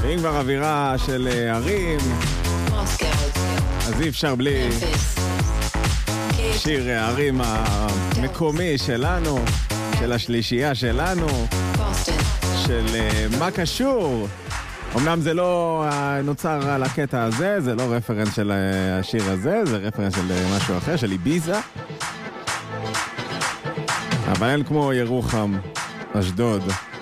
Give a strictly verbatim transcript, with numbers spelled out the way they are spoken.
ואם כבר אווירה של ערים, אז אי אפשר בלי שיר הערים המקומי שלנו, של השלישייה שלנו, של מה קשור. אמנם זה לא נוצר על הקטע הזה, זה לא רפרנס של השיר הזה, זה רפרנס של משהו אחר, של איביזה. אבל אין כמו ירוחם, אשדוד.